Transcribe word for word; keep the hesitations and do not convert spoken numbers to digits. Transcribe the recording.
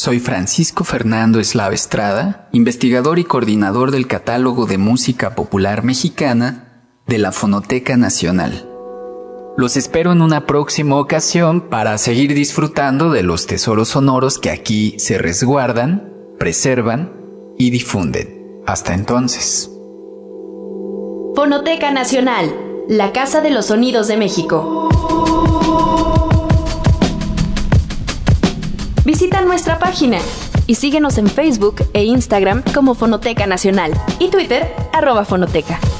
Soy Francisco Fernando Eslava Estrada, investigador y coordinador del Catálogo de Música Popular Mexicana de la Fonoteca Nacional. Los espero en una próxima ocasión para seguir disfrutando de los tesoros sonoros que aquí se resguardan, preservan y difunden. Hasta entonces. Fonoteca Nacional, la Casa de los Sonidos de México. Visita nuestra página y síguenos en Facebook e Instagram como Fonoteca Nacional y Twitter, arroba Fonoteca.